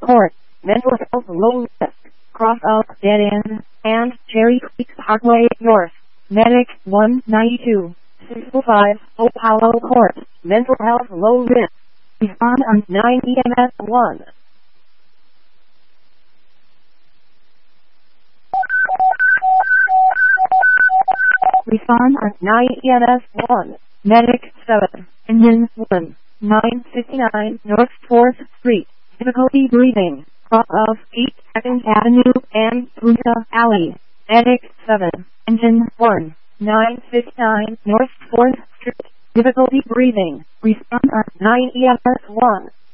Court, mental health low risk, cross of dead end, and Cherry Creek Parkway North, medic 192, 605, Apollo Court, mental health low risk, respond on 9 EMS 1. Respond on 9 EMS 1, medic 7, engine 1, 959 North 4th Street, difficulty breathing, cross of 8th Avenue and Punta Alley, medic 7, engine 1, 959 North 4th Street, difficulty breathing, respond on 9 EMS 1.